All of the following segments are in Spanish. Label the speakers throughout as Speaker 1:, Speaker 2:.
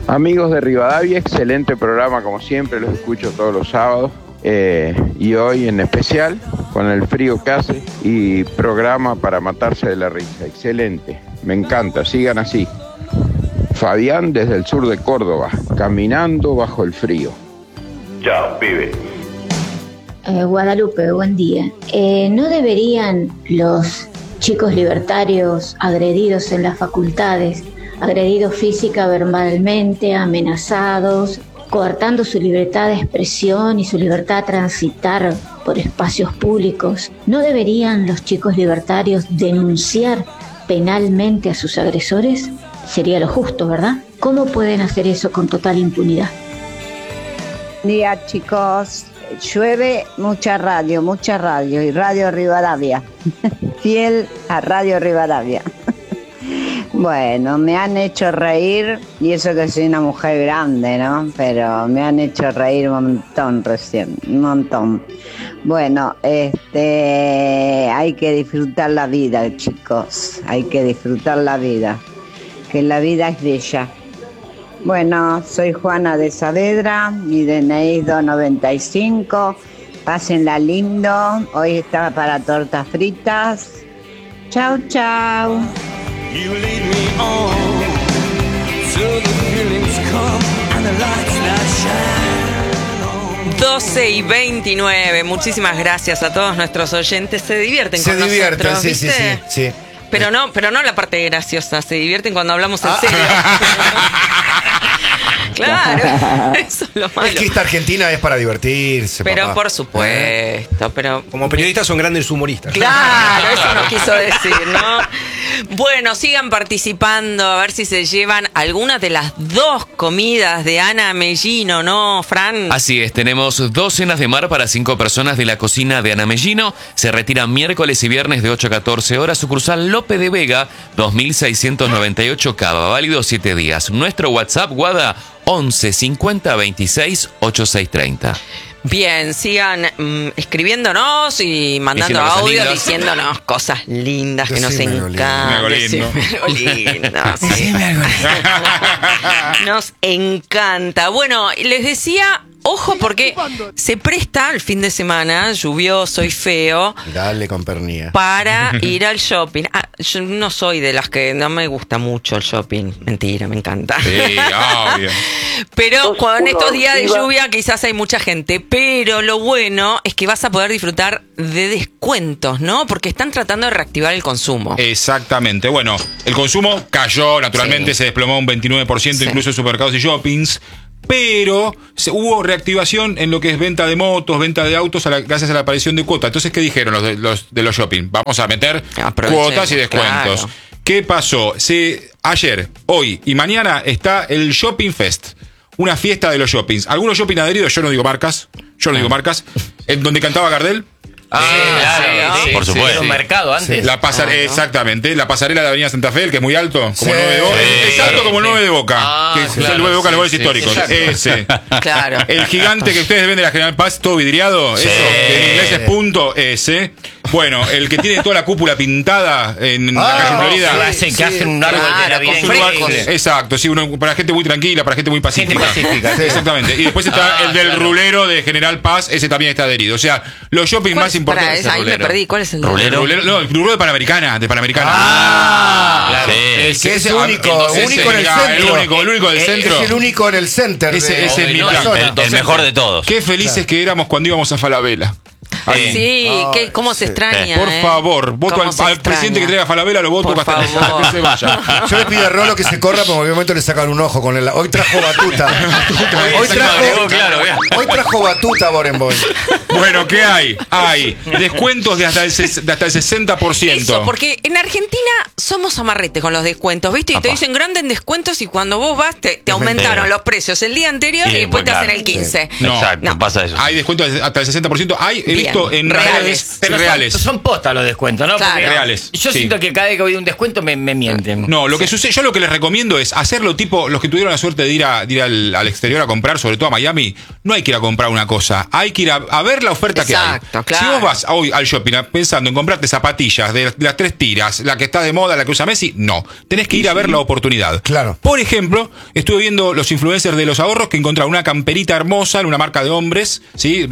Speaker 1: Amigos de Rivadavia, excelente programa como siempre, los escucho todos los sábados y hoy en especial con el frío que hace y programa para matarse de la risa, excelente, me encanta, sigan así. Fabián desde el sur de Córdoba, caminando bajo el frío.
Speaker 2: Chao, pibe.
Speaker 3: Guadalupe, buen día. ¿No deberían los chicos libertarios agredidos en las facultades, agredidos física, verbalmente, amenazados, coartando su libertad de expresión y su libertad a transitar por espacios públicos, ¿no deberían los chicos libertarios denunciar penalmente a sus agresores? Sería lo justo, ¿verdad? ¿Cómo pueden hacer eso con total impunidad?
Speaker 4: Buen día, chicos. Llueve mucha radio y Radio Rivadavia. Fiel a Radio Rivadavia. Bueno, me han hecho reír, y eso que soy una mujer grande, ¿no? Pero me han hecho reír un montón recién, un montón. Bueno, hay que disfrutar la vida, chicos, hay que disfrutar la vida, que la vida es bella. Bueno, soy Juana de Saavedra, mi DNI 295, pásenla lindo, hoy está para tortas fritas. Chau, chau.
Speaker 5: 12:29. Muchísimas gracias a todos nuestros oyentes. Se divierten con nosotros. Se divierten,
Speaker 6: sí.
Speaker 5: Pero no la parte graciosa. Se divierten cuando hablamos en serio. Claro, eso es lo malo.
Speaker 6: Es que esta Argentina es para divertirse,
Speaker 5: pero
Speaker 6: papá.
Speaker 5: Por supuesto, pero...
Speaker 7: Como periodistas son grandes humoristas.
Speaker 5: Claro, eso no quiso decir, ¿no? Bueno, sigan participando, a ver si se llevan algunas de las 2 comidas de Ana Mellino, ¿no, Fran?
Speaker 8: Así es, tenemos 2 cenas de mar para 5 personas de la cocina de Ana Mellino. Se retiran miércoles y viernes de 8 a 14 horas. Sucursal Lope de Vega, 2698 Cava, válido 7 días. Nuestro WhatsApp, Guada, 11 50 26 8630.
Speaker 5: Bien, sigan escribiéndonos y mandando audio diciéndonos cosas lindas que nos encantan. Nos encanta. Bueno, les decía, ojo porque se presta el fin de semana, lluvioso y feo.
Speaker 6: Dale con pernía.
Speaker 5: Para ir al shopping. Yo no soy de las que no me gusta mucho el shopping. Mentira, me encanta.
Speaker 9: Sí, obvio.
Speaker 5: Pero con estos días de lluvia quizás hay mucha gente. Pero lo bueno es que vas a poder disfrutar de descuentos, ¿no? Porque están tratando de reactivar el consumo.
Speaker 9: Exactamente. Bueno, el consumo cayó, naturalmente se desplomó un 29%, incluso en supermercados y shoppings. Pero hubo reactivación en lo que es venta de motos, venta de autos, gracias a la aparición de cuotas. Entonces, ¿qué dijeron los de los shopping? Vamos a meter cuotas y descuentos. Claro. ¿Qué pasó? Ayer, hoy y mañana está el Shopping Fest, una fiesta de los shoppings. Algunos shopping adheridos, yo no digo marcas, en donde cantaba Gardel.
Speaker 8: Sí, por supuesto. Era un mercado antes.
Speaker 9: Exactamente, la pasarela de Avenida Santa Fe, que es muy alto, como el 9 de Boca. Es alto como el 9 de Boca, que es el 9 de Boca en los goles históricos. Ese.
Speaker 5: Claro.
Speaker 9: El gigante que ustedes ven de la General Paz, todo vidriado, eso, que en inglés es punto, ese. Bueno, el que tiene toda la cúpula pintada en la calle Florida.
Speaker 8: Que hacen un árbol de Navidad.
Speaker 9: Exacto, sí, para gente muy tranquila, para gente muy pacífica. Exactamente. Y después está el del rulero de General Paz, ese también está adherido. O sea, los shopping más importantes.
Speaker 5: Ahí me perdí, ¿cuál es el
Speaker 9: rulero? No, el rulero de Panamericana.
Speaker 6: Claro. Es que es único en el centro.
Speaker 9: El único del centro.
Speaker 6: Es el único en el center.
Speaker 9: Ese es mi plan.
Speaker 8: El mejor de todos.
Speaker 9: Qué felices que éramos cuando íbamos a Falabella.
Speaker 5: Sí, ¿cómo se extraña?
Speaker 9: Por favor, voto al presidente que traiga Falabella, lo voto para que se vaya.
Speaker 6: Yo le pido a Rolo que se corra porque en un momento le sacan un ojo con el. Hoy trajo batuta. Hoy trajo batuta, Borenboim.
Speaker 9: Bueno, ¿qué hay? Hay descuentos de hasta el 60%.
Speaker 5: Eso, porque en Argentina somos amarretes con los descuentos, ¿viste? Y te dicen grandes descuentos y cuando vos vas te aumentaron los precios el día anterior y después te hacen el 15%.
Speaker 9: No pasa eso. Hay descuentos hasta el 60%. He visto visto en redes
Speaker 6: Pero
Speaker 9: reales.
Speaker 6: son postas los descuentos, ¿no?
Speaker 5: Claro.
Speaker 6: Porque
Speaker 9: Reales,
Speaker 6: Yo
Speaker 9: sí.
Speaker 6: siento que cada vez que voy a un descuento me mienten.
Speaker 9: No, lo que sucede, yo lo que les recomiendo es hacerlo tipo los que tuvieron la suerte de ir al exterior a comprar, sobre todo a Miami. No hay que ir a comprar una cosa, hay que ir a ver la oferta
Speaker 5: Exacto,
Speaker 9: que hay.
Speaker 5: claro.
Speaker 9: Si vos vas hoy al shopping pensando en comprarte zapatillas de las 3 tiras, la que está de moda, la que usa Messi, no. Tenés que ir a ver la oportunidad.
Speaker 10: Claro.
Speaker 9: Por ejemplo, estuve viendo los influencers de los ahorros que encontraron una camperita hermosa en una marca de hombres, ¿sí?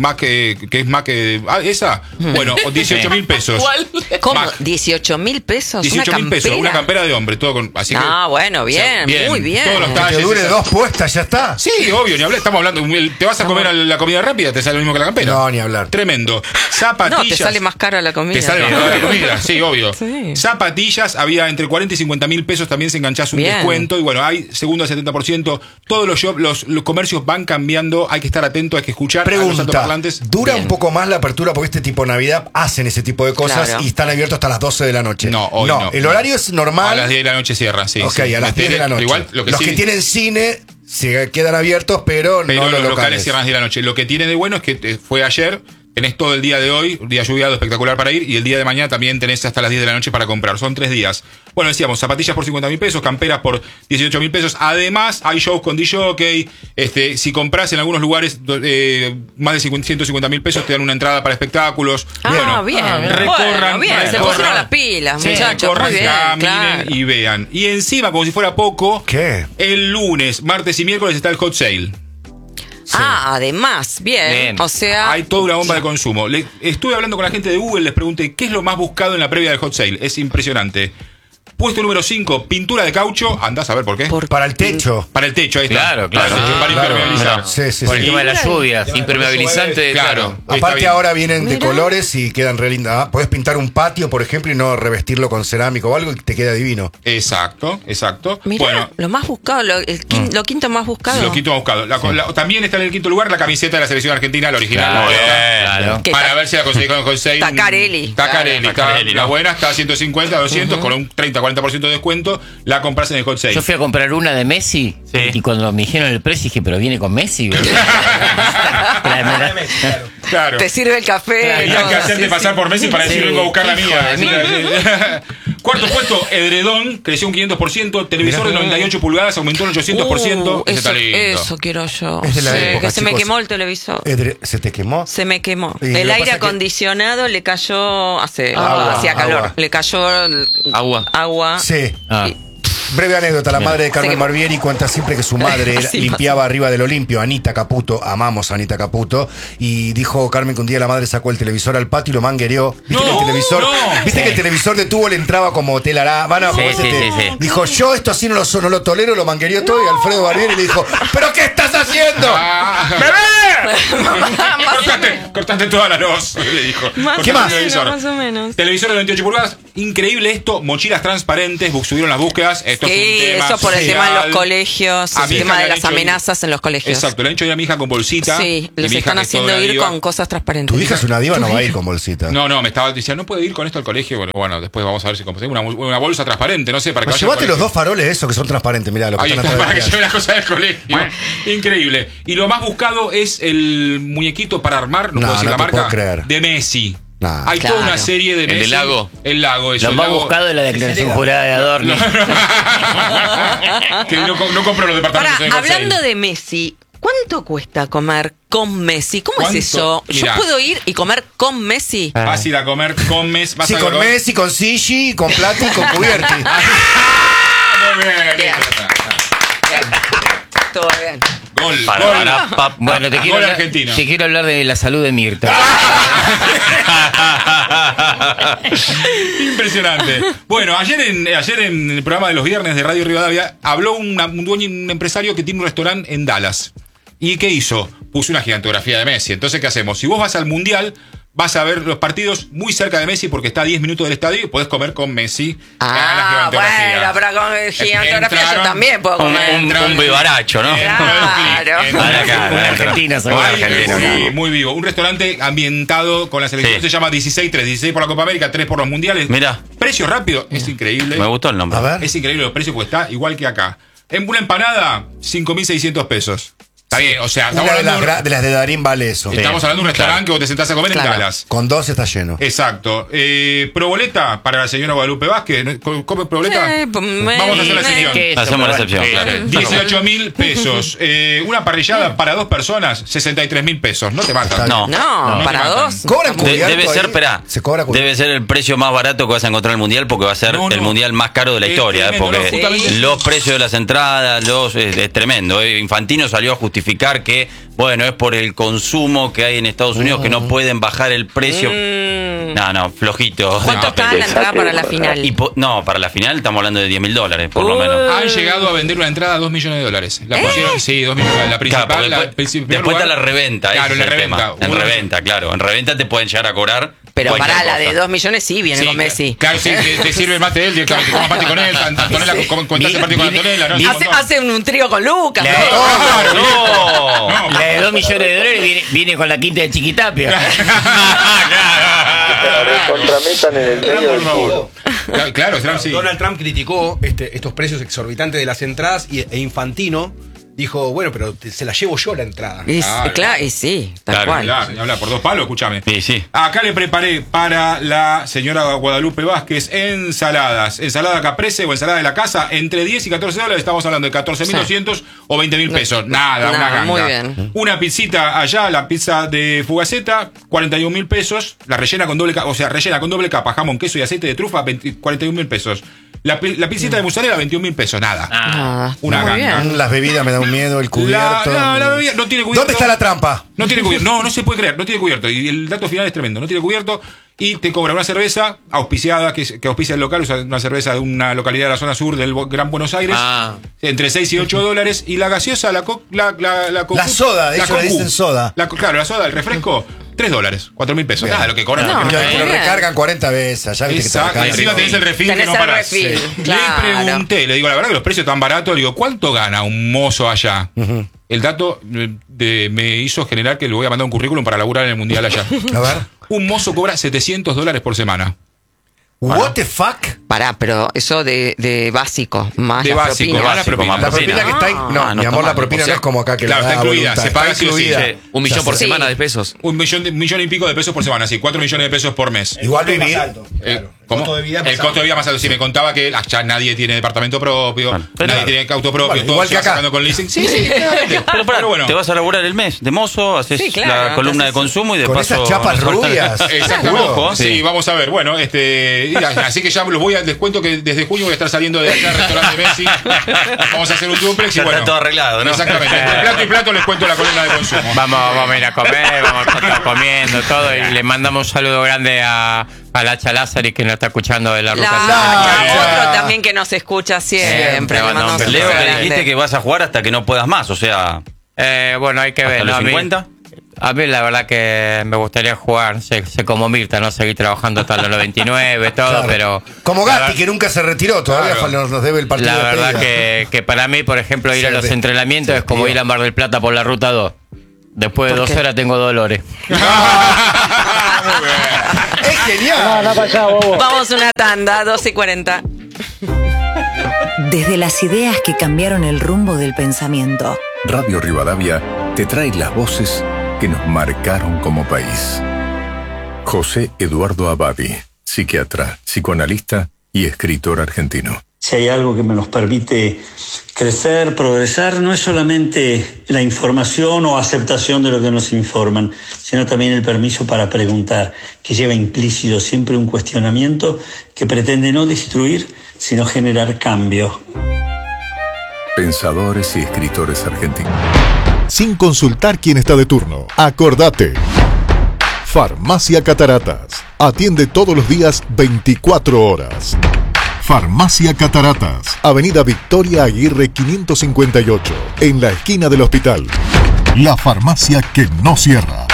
Speaker 9: ¿Esa? Bueno, 18.000 pesos.
Speaker 5: ¿Cuál? ¿Cómo?
Speaker 9: Mac.
Speaker 5: 18.000 pesos.
Speaker 9: 18.000 pesos, una campera de hombre, todo con. Así que,
Speaker 5: Ah, bueno, bien, muy bien.
Speaker 9: Todos los
Speaker 10: Que
Speaker 9: talles.
Speaker 10: te dure
Speaker 9: esas-
Speaker 10: 2 puestas, ya está.
Speaker 9: Sí, obvio, ni hablar. Estamos hablando. Te vas a comer a la comida rápida, te sale lo mismo que la campera.
Speaker 10: No, ni hablar.
Speaker 9: Tremendo. Zapatillas.
Speaker 5: No, te sale más cara la comida.
Speaker 9: Te sale más cara la comida, sí, obvio.
Speaker 5: Sí.
Speaker 9: Zapatillas, había entre 40 y 50.000 pesos, también se enganchás un
Speaker 5: Bien.
Speaker 9: descuento. Y bueno, hay segundo al 70%. Todos los comercios van cambiando, hay que estar atento, hay que escuchar a los
Speaker 10: Pregunta,
Speaker 9: altoparlantes.
Speaker 10: ¿dura
Speaker 5: Bien.
Speaker 10: un poco más la apertura porque este tipo de Navidad hacen ese tipo de cosas
Speaker 5: Claro.
Speaker 10: y están abiertos hasta las 12 de la noche?
Speaker 9: No, hoy no.
Speaker 10: el horario es normal.
Speaker 9: A las 10 de la noche cierra, sí.
Speaker 10: Ok,
Speaker 9: sí.
Speaker 10: a las 10 de la noche.
Speaker 9: Igual, lo que
Speaker 10: los
Speaker 9: sí-
Speaker 10: que tienen cine se quedan abiertos, pero no
Speaker 9: los
Speaker 10: los
Speaker 9: locales cierran a las 10 de la noche. Lo que tiene de bueno es que fue ayer, tenés todo el día de hoy, un día lluviado espectacular para ir, y el día de mañana también tenés hasta las 10 de la noche para comprar. Son 3 días. Bueno, decíamos, zapatillas por 50.000 pesos, camperas por 18.000 pesos. Además, hay shows con DJ. Si compras en algunos lugares más de 150.000 pesos, te dan una entrada para espectáculos.
Speaker 5: Ah, bien.
Speaker 9: Recorran,
Speaker 5: Bueno, bien. Se
Speaker 9: recorran.
Speaker 5: pusieron las pilas,
Speaker 9: Sí,
Speaker 5: muchachos.
Speaker 9: recorran,
Speaker 5: Muy bien,
Speaker 9: caminen
Speaker 5: claro.
Speaker 9: y vean. Y encima, como si fuera poco,
Speaker 10: ¿Qué?
Speaker 9: el lunes, martes y miércoles está el hot sale.
Speaker 5: Ah, además, bien.
Speaker 6: Bien.
Speaker 5: O sea,
Speaker 9: Hay toda una bomba de consumo. Estuve hablando con la gente de Google, les pregunté qué es lo más buscado en la previa del hot sale. Es impresionante. Puesto número 5, pintura de caucho. Andás a ver por qué.
Speaker 10: Para el techo.
Speaker 9: Para el techo, ahí está.
Speaker 6: Claro, claro.
Speaker 9: Para
Speaker 10: Claro,
Speaker 9: impermeabilizar.
Speaker 10: claro. Sí, sí,
Speaker 6: Por
Speaker 10: sí.
Speaker 6: el tema de las lluvias.
Speaker 8: Impermeabilizante, claro.
Speaker 9: Está
Speaker 10: Aparte
Speaker 9: bien.
Speaker 10: ahora vienen de
Speaker 5: Mira.
Speaker 10: colores y quedan re lindas. Podés pintar un patio, por ejemplo, y no revestirlo con cerámico o algo y te queda divino.
Speaker 9: Exacto.
Speaker 5: mirá,
Speaker 9: Bueno,
Speaker 5: lo más buscado, lo quinto más buscado.
Speaker 9: lo quinto más buscado. También está en el quinto lugar la camiseta de la selección argentina, la original.
Speaker 6: Claro,
Speaker 9: Muy bien.
Speaker 6: claro.
Speaker 5: ¿Qué
Speaker 9: Para
Speaker 5: tal?
Speaker 9: ver si la conseguí con el hot sale.
Speaker 5: Tacarelli.
Speaker 9: Tacarelli.
Speaker 6: Tacarelli,
Speaker 9: La
Speaker 6: ¿no?
Speaker 9: buena está a 150, 200, con un 30-40% de descuento. La compras en el hot sale.
Speaker 6: Yo fui a comprar una de Messi y cuando me dijeron el precio dije, pero viene con Messi.
Speaker 9: Claro.
Speaker 5: Te sirve el café.
Speaker 9: Tenías
Speaker 5: todo,
Speaker 9: que hacerte
Speaker 5: sí,
Speaker 9: pasar
Speaker 5: sí.
Speaker 9: por Messi para decir
Speaker 6: Sí.
Speaker 9: vengo a buscar la
Speaker 6: Hijo
Speaker 9: mía.
Speaker 6: de mí.
Speaker 9: Cuarto puesto, edredón, creció un 500%, televisor de 98 pulgadas aumentó un 800%. Ese está lindo.
Speaker 5: Eso quiero yo.
Speaker 10: Es de la
Speaker 5: Sí,
Speaker 10: época,
Speaker 5: que se me
Speaker 10: chicos.
Speaker 5: quemó el televisor.
Speaker 10: ¿Se te quemó?
Speaker 5: Se me quemó.
Speaker 10: Y lo
Speaker 5: El
Speaker 10: que
Speaker 5: aire
Speaker 10: pasa es que-
Speaker 5: acondicionado le cayó, hacía
Speaker 10: Agua.
Speaker 5: calor. Le cayó agua.
Speaker 10: Sí.
Speaker 6: Ah.
Speaker 10: Breve anécdota, la madre de Carmen
Speaker 5: Sí.
Speaker 10: Barbieri cuenta siempre que su madre
Speaker 5: Así
Speaker 10: limpiaba arriba del Olimpio, Anita Caputo, amamos a Anita Caputo, y dijo Carmen que un día la madre sacó el televisor al patio y lo manguereó. ¿Viste
Speaker 9: No,
Speaker 10: que el televisor,
Speaker 9: no.
Speaker 10: ¿viste que el televisor de tubo le entraba como telaraña?
Speaker 6: Sí, sí, sí.
Speaker 10: Dijo, yo esto así no lo tolero, lo manguereó todo, y Alfredo Barbieri le dijo, ¿pero qué estás haciendo?
Speaker 9: Ah. Cortaste toda la luz, le dijo.
Speaker 5: Más
Speaker 10: ¿Qué
Speaker 5: o
Speaker 10: más?
Speaker 5: menos,
Speaker 9: Televisor.
Speaker 5: más o menos.
Speaker 9: Televisor de 28 pulgadas, increíble esto, mochilas transparentes, subieron las búsquedas, esto es un
Speaker 5: Sí,
Speaker 9: tema
Speaker 5: eso por el tema de
Speaker 9: social.
Speaker 5: los colegios,
Speaker 9: A
Speaker 5: el
Speaker 9: mi hija
Speaker 5: tema
Speaker 9: le
Speaker 5: de
Speaker 9: han
Speaker 5: las
Speaker 9: hecho ir-
Speaker 5: amenazas en los colegios.
Speaker 9: Exacto, le han hecho ir a mi hija con bolsita.
Speaker 5: Sí,
Speaker 9: y
Speaker 5: los
Speaker 9: mi hija,
Speaker 5: están
Speaker 9: que es toda
Speaker 5: haciendo
Speaker 9: una
Speaker 5: ir
Speaker 9: diva.
Speaker 5: con cosas transparentes.
Speaker 10: Tu hija es una diva, no va a ir con bolsita.
Speaker 9: No, me estaba diciendo, no puede ir con esto al colegio. Bueno, después vamos a ver si conseguimos una bolsa transparente, no sé, para que vaya al
Speaker 10: Llevate los
Speaker 9: colegio.
Speaker 10: dos faroles esos que son transparentes, mirá, lo que
Speaker 9: Ahí
Speaker 10: están
Speaker 9: está,
Speaker 10: atrás
Speaker 9: para
Speaker 10: de
Speaker 9: que
Speaker 10: la-
Speaker 9: lleve las cosas del colegio. Increíble. Y lo más buscado es el muñequito para armar, no,
Speaker 10: No,
Speaker 9: puedo decir
Speaker 10: no
Speaker 9: la
Speaker 10: te
Speaker 9: marca,
Speaker 10: puedo creer.
Speaker 9: de Messi.
Speaker 10: Nah.
Speaker 9: Hay
Speaker 5: Claro.
Speaker 9: toda una serie de
Speaker 8: ¿El del
Speaker 9: Messi.
Speaker 8: lago?
Speaker 9: El lago, eso.
Speaker 6: Lo
Speaker 9: el
Speaker 6: más
Speaker 9: lago.
Speaker 6: buscado es la declaración jurada de Adorno.
Speaker 9: Que no compró los departamentos
Speaker 5: Ahora,
Speaker 9: en el hot sale.
Speaker 5: hablando de Messi, ¿cuánto cuesta comer con Messi? ¿Cómo
Speaker 9: ¿Cuánto?
Speaker 5: es eso?
Speaker 9: Mirá.
Speaker 5: ¿Yo puedo ir y comer con Messi?
Speaker 9: Vas a ir a comer con Messi. vas
Speaker 10: Sí,
Speaker 9: a ir a
Speaker 10: con
Speaker 9: comer-
Speaker 10: Messi, con Sigi, con Plati, con Cubierti.
Speaker 9: Muy bien,
Speaker 5: Bien.
Speaker 9: listo.
Speaker 5: Todo bien.
Speaker 9: Gol.
Speaker 6: Bueno, te quiero,
Speaker 9: Gol
Speaker 6: hablar,
Speaker 9: Argentina.
Speaker 6: te quiero hablar de la salud de Mirta.
Speaker 9: Impresionante. Bueno, ayer en el programa de los viernes de Radio Rivadavia habló un dueño, un empresario que tiene un restaurante en Dallas. ¿Y qué hizo? Puso una gigantografía de Messi. Entonces, ¿qué hacemos? Si vos vas al Mundial, vas a ver los partidos muy cerca de Messi porque está a 10 minutos del estadio y podés comer con Messi.
Speaker 5: Ah, bueno, pero con gigantografía yo
Speaker 9: Entraron-
Speaker 5: tamén puedo comer.
Speaker 8: Un vivaracho, ¿no?
Speaker 5: Claro.
Speaker 6: Argentina, soy
Speaker 9: Ay,
Speaker 6: argentino.
Speaker 9: sí, muy vivo. Un restaurante ambientado con la selección.
Speaker 8: Sí.
Speaker 9: Se llama 16-3. 16 por la Copa América, 3 por los mundiales.
Speaker 8: Mirá.
Speaker 9: Precio rápido. Es increíble.
Speaker 8: Me gustó el nombre.
Speaker 10: A ver.
Speaker 9: Es increíble los precios porque está igual que acá. En una empanada, 5.600 pesos. Está bien, o sea,
Speaker 10: Una de las de Darín vale eso.
Speaker 9: Estamos hablando de un restaurante que vos te sentás a comer en Dallas.
Speaker 10: Con 2 está lleno.
Speaker 9: Exacto. Proboleta para la señora Guadalupe Vázquez. ¿Come proboleta? Vamos a hacer la excepción.
Speaker 11: Hacemos la excepción, claro.
Speaker 9: 18.000 pesos. Una parrillada para 2 personas, 63.000 pesos. No te matan.
Speaker 11: No,
Speaker 5: para 2.
Speaker 10: ¿Cobran cubierto
Speaker 11: debe ser,
Speaker 10: ahí?
Speaker 11: espera,
Speaker 10: Se cobra cubierto.
Speaker 11: debe ser el precio más barato que vas a encontrar en el mundial, porque va a ser el mundial más caro de la historia,
Speaker 9: tremendo,
Speaker 11: porque
Speaker 9: justamente.
Speaker 11: los precios de las entradas, es tremendo. Infantino salió a justificar que, bueno, es por el consumo que hay en Estados Unidos que no pueden bajar el precio. No, flojito.
Speaker 5: ¿Cuánto está la entrada para la final?
Speaker 11: Para la final estamos hablando de $10.000, por lo menos.
Speaker 9: Han llegado a vender una entrada a $2 millones. La pusieron, sí, 2 millones. La principal.
Speaker 11: Claro, después está la reventa.
Speaker 9: Claro, en la reventa.
Speaker 11: En reventa, claro. En reventa te pueden llegar a cobrar.
Speaker 5: Pero para la de 2 millones sí viene con Messi.
Speaker 9: Claro, sí, te sirve el mate de él directamente. Comas mate con él, Antonella, contaste parte con Antonella, ¿no?
Speaker 5: Hace un trío con Lucas.
Speaker 6: La de $2 millones viene con la quinta de Chiquitapia.
Speaker 1: Contrametan en el medio del fútbol.
Speaker 9: Claro, sí.
Speaker 7: Donald Trump criticó estos precios exorbitantes de las entradas e Infantino dijo, bueno, pero se la llevo yo la entrada.
Speaker 5: Claro, y sí, tal cual.
Speaker 9: Habla por 2 palos, escúchame.
Speaker 11: Sí.
Speaker 9: Acá le preparé para la señora Guadalupe Vázquez ensaladas. Ensalada caprese o ensalada de la casa, entre 10 y 14 dólares. Estamos hablando de 14.200 o 20.000 pesos. Nada, una ganga.
Speaker 5: Muy bien.
Speaker 9: Una pizzita allá, la pizza de Fugaceta, 41.000 pesos. La rellena con doble capa, jamón, queso y aceite de trufa, 41.000 pesos. La pizzita de mozzarella, 21.000 pesos. Nada. Una ganga.
Speaker 10: Las bebidas me da un miedo, el cubierto.
Speaker 9: La bebida no tiene cubierto.
Speaker 10: ¿Dónde está la trampa?
Speaker 9: No tiene cubierto. No se puede creer, no tiene cubierto. Y el dato final es tremendo. No tiene cubierto y te cobra una cerveza auspiciada, que auspicia el local, una cerveza de una localidad de la zona sur del Gran Buenos Aires, entre 6 y 8 dólares. Y la gaseosa, la
Speaker 10: soda, de eso le dicen soda.
Speaker 9: Claro, la soda, el refresco, 3 dólares, 4.000 pesos. Nada, lo que cobran.
Speaker 10: Lo recargan 40 veces. Ya viste.
Speaker 9: Exacto. Encima tenés el refil que no parás. Le pregunté, le digo, la verdad que los precios tan baratos, le digo, ¿cuánto gana un mozo allá? El dato me hizo generar que le voy a mandar un currículum para laburar en el mundial allá.
Speaker 10: A ver.
Speaker 9: Un mozo cobra $700 por semana.
Speaker 10: What the fuck?
Speaker 5: Pará, pero eso de básico, más
Speaker 9: de
Speaker 5: la
Speaker 9: básico,
Speaker 5: propina.
Speaker 9: más la propina.
Speaker 10: La propina que está ahí. No, mi amor, la propina no es como acá que
Speaker 9: claro, está incluida, se paga sí o sí.
Speaker 8: $1 millón por semana de pesos.
Speaker 9: Un millón y pico de pesos por semana, sí, 4 millones de pesos por mes.
Speaker 10: Igual vivir.
Speaker 9: ¿Cómo? El costo de vida más alto. Sí, me contaba que ya nadie tiene departamento propio, nadie tiene auto propio, todo se va sacando con leasing. Sí,
Speaker 11: pero bueno. Te vas a laburar el mes de mozo, haces la columna de consumo y de
Speaker 10: con
Speaker 11: paso.
Speaker 10: Con esas chapas rubias.
Speaker 9: Exactamente. Sí, vamos a ver. Bueno, así que ya les cuento que desde junio voy a estar saliendo de allá al restaurante Messi. Vamos a hacer un duplex y bueno.
Speaker 11: Está todo arreglado, ¿no?
Speaker 9: Exactamente. Entre plato y plato les cuento la columna de consumo.
Speaker 6: Vamos a ir a comer, vamos a estar comiendo todo y le mandamos un saludo grande a Lacha Lázari que nos está escuchando de la ruta.
Speaker 5: Otro también que nos escucha siempre.
Speaker 11: Leo, que dijiste que vas a jugar hasta que no puedas más, o sea.
Speaker 6: Bueno, hay que ver.
Speaker 11: ¿Hasta los 50?
Speaker 6: A mí la verdad que me gustaría jugar, sé como Mirta, no seguir trabajando hasta los 29, todo, claro. Pero...
Speaker 10: Como Gatti, que nunca se retiró, todavía nos debe el partido.
Speaker 6: La verdad que para mí, por ejemplo, ir a los entrenamientos es como ir a Mar del Plata por la Ruta 2. Después de 2 horas tengo dolores.
Speaker 10: Es genial.
Speaker 5: Vamos una tanda, 12:40.
Speaker 12: Desde las ideas que cambiaron el rumbo del pensamiento.
Speaker 13: Radio Rivadavia te trae las voces que nos marcaron como país. José Eduardo Abadi, psiquiatra, psicoanalista y escritor argentino.
Speaker 14: Si hay algo que nos permite crecer, progresar, no es solamente la información o aceptación de lo que nos informan, sino también el permiso para preguntar, que lleva implícito siempre un cuestionamiento que pretende no destruir, sino generar cambio.
Speaker 13: Pensadores y escritores argentinos.
Speaker 15: Sin consultar quién está de turno. Acordate. Farmacia Cataratas. Atiende todos los días 24 horas. Farmacia Cataratas. Avenida Victoria Aguirre 558. En la esquina del hospital. La farmacia que no cierra.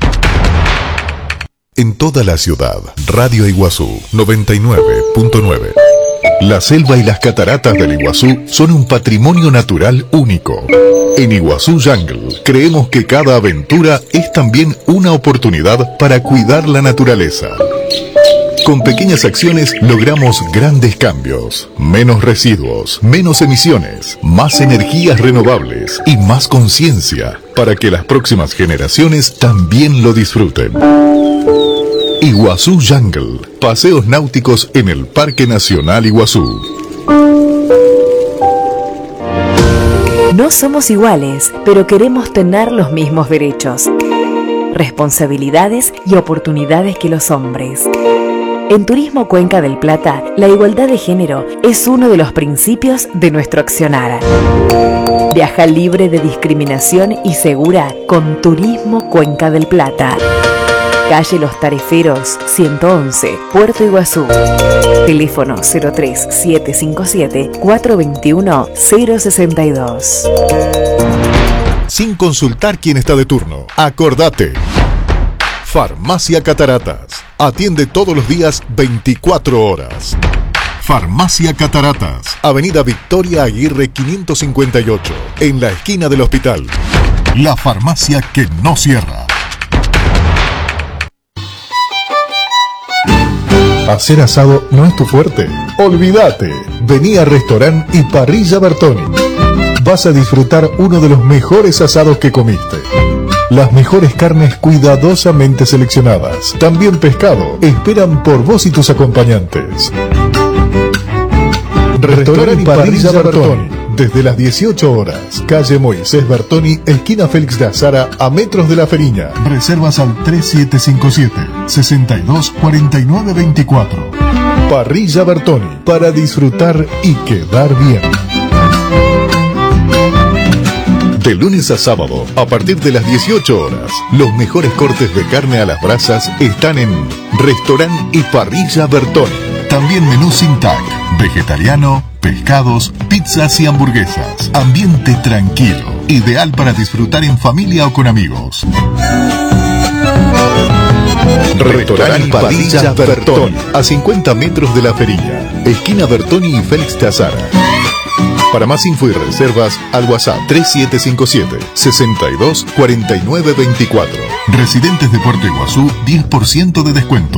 Speaker 15: En toda la ciudad. Radio Iguazú 99.9. La selva y las cataratas del Iguazú son un patrimonio natural único. En Iguazú Jungle creemos que cada aventura es también una oportunidad para cuidar la naturaleza. Con pequeñas acciones logramos grandes cambios. Menos residuos, menos emisiones, más energías renovables y más conciencia para que las próximas generaciones también lo disfruten. Iguazú Jungle. Paseos náuticos en el Parque Nacional Iguazú.
Speaker 12: No somos iguales, pero queremos tener los mismos derechos, responsabilidades y oportunidades que los hombres. En Turismo Cuenca del Plata, la igualdad de género es uno de los principios de nuestro accionar. Viaja libre de discriminación y segura con Turismo Cuenca del Plata. Calle Los Tareferos, 111, Puerto Iguazú. Teléfono 03-757-421-062.
Speaker 15: Sin consultar quién está de turno. Acordate. Farmacia Cataratas. Atiende todos los días 24 horas. Farmacia Cataratas. Avenida Victoria Aguirre 558. En la esquina del hospital. La farmacia que no cierra. ¿Hacer asado no es tu fuerte? Olvídate. Vení a Restaurant y Parrilla Bertoni. Vas a disfrutar uno de los mejores asados que comiste. Las mejores carnes cuidadosamente seleccionadas. También pescado. Esperan por vos y tus acompañantes. Restaurant y Parrilla Bertoni. Desde las 18 horas. Calle Moisés Bertoni, esquina Félix de Azara, a metros de La Feriña. Reservas al 3757-624924. Parrilla Bertoni. Para disfrutar y quedar bien. De lunes a sábado, a partir de las 18 horas, los mejores cortes de carne a las brasas están en Restaurant y Parrilla Bertoni. También menú sin tag, vegetariano, pescados, pizzas y hamburguesas. Ambiente tranquilo, ideal para disfrutar en familia o con amigos. Restaurant y Parrilla Bertoni, a 50 metros de La Feriña, esquina Bertoni y Félix de Azara. Para más info y reservas, al WhatsApp 3757-624924. Residentes de Puerto Iguazú, 10% de descuento.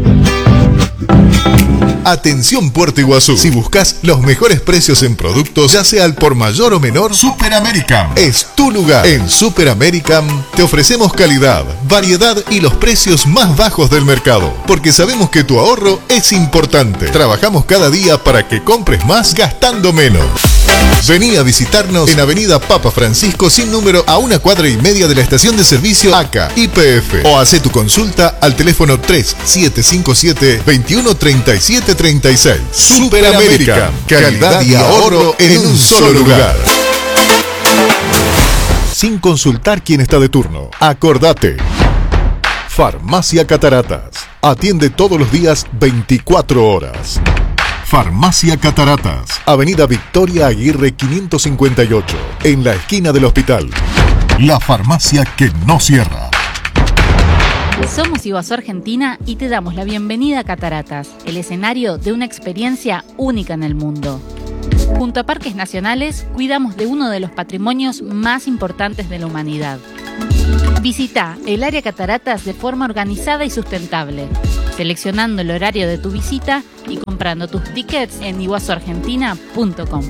Speaker 15: Atención Puerto Iguazú. Si buscas los mejores precios en productos, ya sea al por mayor o menor, Super American es tu lugar. En Super American te ofrecemos calidad, variedad y los precios más bajos del mercado, porque sabemos que tu ahorro es importante. Trabajamos cada día para que compres más gastando menos. Vení a visitarnos en Avenida Papa Francisco sin número, a 1 cuadra y media de la estación de servicio ACA YPF, o hacé tu consulta al teléfono 3757-213736. Super American, calidad y ahorro en un solo lugar. Sin consultar quién está de turno. Acordate. Farmacia Cataratas. Atiende todos los días 24 horas. Farmacia Cataratas. Avenida Victoria Aguirre 558. En la esquina del hospital. La farmacia que no cierra.
Speaker 16: Somos Iguazú Argentina y te damos la bienvenida a Cataratas, el escenario de una experiencia única en el mundo. Junto a Parques Nacionales, cuidamos de uno de los patrimonios más importantes de la humanidad. Visita el área Cataratas de forma organizada y sustentable, seleccionando el horario de tu visita y comprando tus tickets en iguazuargentina.com.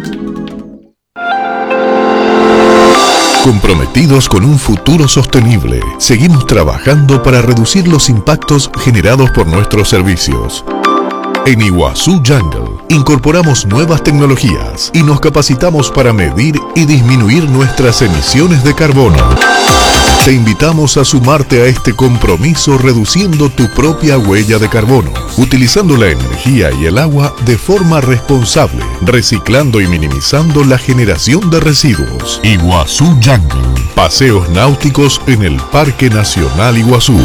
Speaker 15: Comprometidos con un futuro sostenible, seguimos trabajando para reducir los impactos generados por nuestros servicios. En Iguazú Jungle incorporamos nuevas tecnologías y nos capacitamos para medir y disminuir nuestras emisiones de carbono. Te invitamos a sumarte a este compromiso reduciendo tu propia huella de carbono, utilizando la energía y el agua de forma responsable, reciclando y minimizando la generación de residuos. Iguazú Jungle, paseos náuticos en el Parque Nacional Iguazú.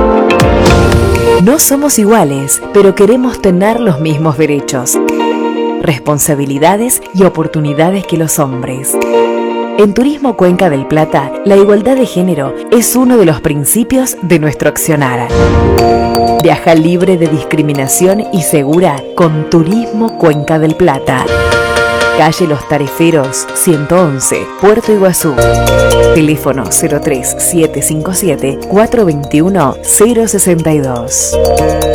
Speaker 12: No somos iguales, pero queremos tener los mismos derechos, responsabilidades y oportunidades que los hombres. En Turismo Cuenca del Plata, la igualdad de género es uno de los principios de nuestro accionar. Viaja libre de discriminación y segura con Turismo Cuenca del Plata. Calle Los Tareferos, 111, Puerto Iguazú. Teléfono 03-757-421-062.